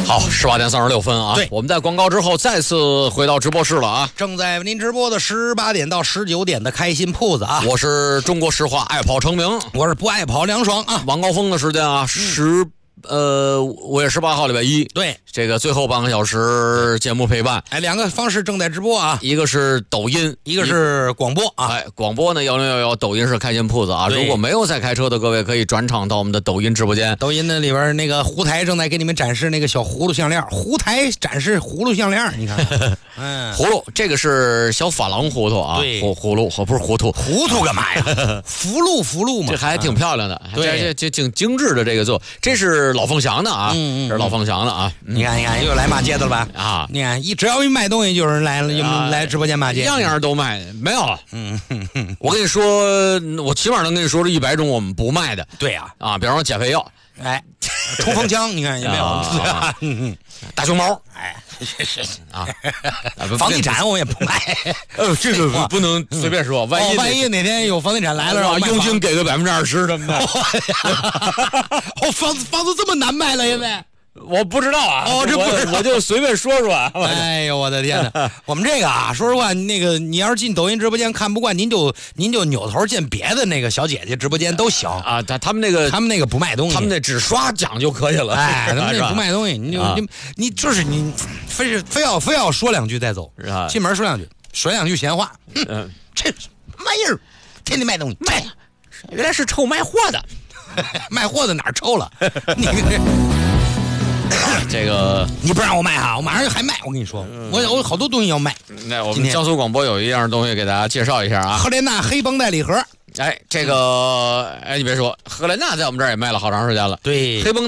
好，18:36啊！ 对， 我们在广告之后再次回到直播室了啊！ 正在为您直播的18点到19点的开心铺子啊！ 我是中国石化爱跑成名， 我是不爱跑梁爽啊！ 晚高峰的时间啊，5月18号礼拜一， 对， 这个最后半个小时节目陪伴。 哎，两个方式正在直播啊， 一个是抖音， 一个是广播啊。 哎，广播呢1011，抖音是开心铺子啊。如果没有在开车的各位，可以转场到我们的抖音直播间。 抖音的里边那个胡台正在给你们展示那个小葫芦项链，胡台展示葫芦项链，你看， 葫芦这个是小珐琅葫芦啊， 对， 葫芦不是糊涂， 糊涂干嘛呀？福禄嘛， 这还挺漂亮的， 对， 这挺精致的这个做，这是老凤祥的啊，这是老凤祥的啊。 你看又来骂街的了吧？ 啊， 你看只要一卖东西，就有人来直播间骂街， 样样都卖，没有。我跟你说，我起码能跟你说这100种我们不卖的。 对呀， 啊，比方说减肥药， 哎，冲锋枪，你看有没有？ 大熊猫， 哎， 啊， 房地产我们也不卖。 这个不能随便说，万一哪天有房地产来了， 让佣金给个20%怎么办？ 房子这么难卖了，现在。 我不知道啊， 这不知道， 我就随便说说。 哎呦，我的天哪！我们这个啊，说实话，那个你要是进抖音直播间看不惯，您就扭头进别的那个小姐姐直播间都行啊。他们那个不卖东西， 他们那只刷奖就可以了。 哎，他们那不卖东西，你就是你非要说两句再走，进门说两句闲话。这什么玩意儿？天天卖东西，卖， 原来是臭卖货的， 卖货的哪儿臭了？你。 这个你不让我卖哈，我马上还卖。我跟你说，我有好多东西要卖。 那我们江苏广播有一样东西给大家介绍一下啊， 赫莲娜黑绷带礼盒。 哎，这个你别说，赫莲娜在我们这儿也卖了好长时间了。 对， 黑绷